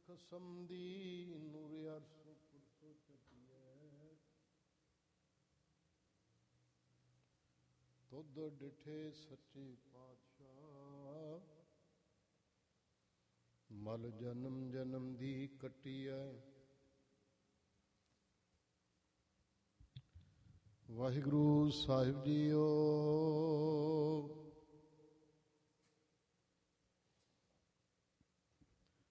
ਕਸਮ ਦੀ ਨੂਰ ਅਰਸੋਂ ਪੁਰਸੋਂ ਚੱਟੀਐ, ਤੁਧ ਡਿਠੇ ਸੱਚੇ ਪਾਤਸ਼ਾਹ, ਮਲ ਜਨਮ ਜਨਮ ਦੀ ਕੱਟੀਐ। ਵਾਹਿਗੁਰੂ ਸਾਹਿਬ ਜੀਓ।